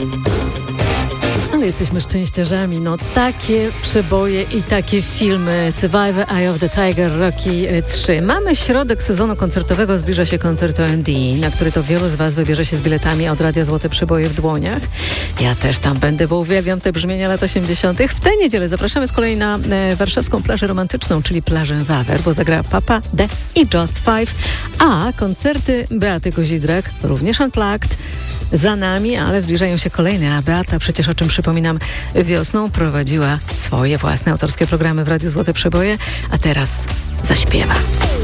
Ale jesteśmy szczęściarzami. No takie przeboje i takie filmy. Survivor, Eye of the Tiger, Rocky 3. Mamy środek sezonu koncertowego, zbliża się koncert OMD, na który to wielu z Was wybierze się z biletami od Radia Złote Przeboje w dłoniach. Ja też tam będę, bo uwielbiam te brzmienia lat 80. W tę niedzielę zapraszamy z kolei na warszawską plażę romantyczną, czyli plażę Wawer, bo zagra Papa D i Just Five, a koncerty Beaty Kozidrak, również Unplugged, za nami, ale zbliżają się kolejne, a Beata przecież, o czym przypominam, wiosną prowadziła swoje własne autorskie programy w Radiu Złote Przeboje, a teraz zaśpiewa.